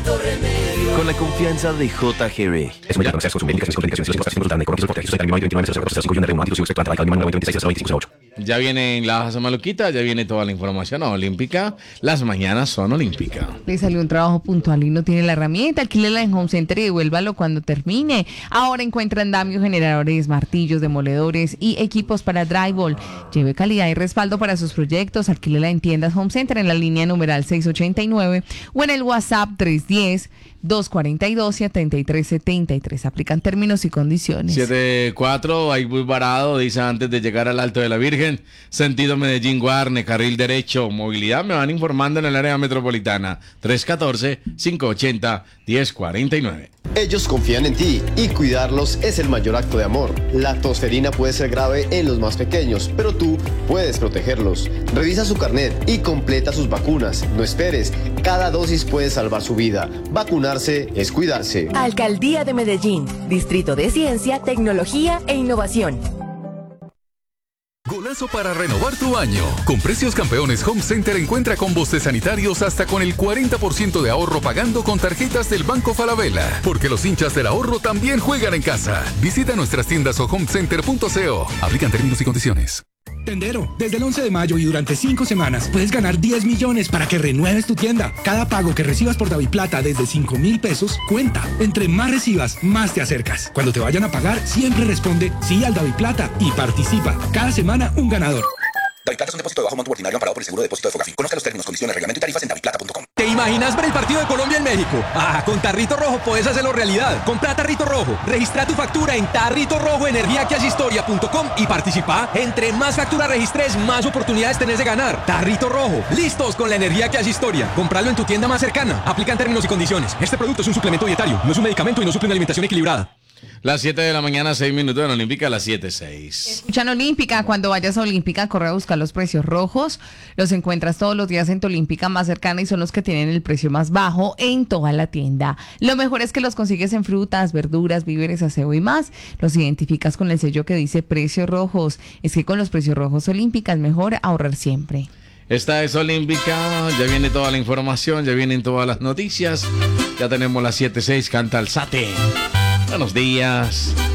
Con la confianza de JGB. Es muy gracias por su médica, sus complicaciones, los pacientes brutalmente con riesgos de 29 Ya vienen las maluquitas, ya viene toda la información olímpica. Las mañanas son olímpicas. Le salió un trabajo puntual y no tiene la herramienta. Alquílela en Home Center y devuélvalo cuando termine. Ahora encuentra andamios, generadores, martillos, demoledores y equipos para drywall. Lleve calidad y respaldo para sus proyectos. Alquílela en tiendas Home Center en la línea numeral 689 o en el WhatsApp 310-242-7373. Aplican términos y condiciones. 7-4, ahí muy varado, dice antes de llegar al Alto de la Virgen. Sentido Medellín, Guarne, carril derecho, movilidad. Me van informando en el área metropolitana. 314-580-1049. Ellos confían en ti y cuidarlos es el mayor acto de amor. La tosferina puede ser grave en los más pequeños, pero tú puedes protegerlos. Revisa su carnet y completa sus vacunas. No esperes, cada dosis puede salvar su vida. Vacunarse es cuidarse. Alcaldía de Medellín, Distrito de Ciencia, Tecnología e Innovación. Golazo para renovar tu año. Con precios campeones, Home Center encuentra combos de sanitarios hasta con el 40% de ahorro pagando con tarjetas del Banco Falabella. Porque los hinchas del ahorro también juegan en casa. Visita nuestras tiendas o homecenter.co. Aplican términos y condiciones. Tendero, desde el 11 de mayo y durante 5 semanas puedes ganar 10 millones para que renueves tu tienda. Cada pago que recibas por DaviPlata desde 5,000 pesos cuenta. Entre más recibas, más te acercas. Cuando te vayan a pagar, siempre responde sí al DaviPlata y participa. Cada semana un ganador. DaviPlata es un depósito de bajo monto ordinario amparado por el seguro de depósito de Fogafi. Conozca los términos, condiciones, reglamento y tarifas en daviplata.com. ¿Te imaginas ver el partido de Colombia en México? Con Tarrito Rojo puedes hacerlo realidad. Compra Tarrito Rojo, registra tu factura en tarritorrojoenergiaquehacehistoria.com y participa. Entre más factura registres, más oportunidades tenés de ganar. Tarrito Rojo, listos con la energía que hace historia. Compralo en tu tienda más cercana. Aplican términos y condiciones. Este producto es un suplemento dietario, no es un medicamento y no suple una alimentación equilibrada. Las 7 de la mañana, 6 minutos en Olímpica, las 7:06. Escuchan Olímpica, cuando vayas a Olímpica, corre a buscar los precios rojos. Los encuentras todos los días en tu Olímpica más cercana y son los que tienen el precio más bajo en toda la tienda. Lo mejor es que los consigues en frutas, verduras, víveres, aseo y más. Los identificas con el sello que dice precios rojos. Es que con los precios rojos Olímpica es mejor ahorrar siempre. Esta es Olímpica, ya viene toda la información, ya vienen todas las noticias. Ya tenemos las 7:06, canta Alzate. Buenos días.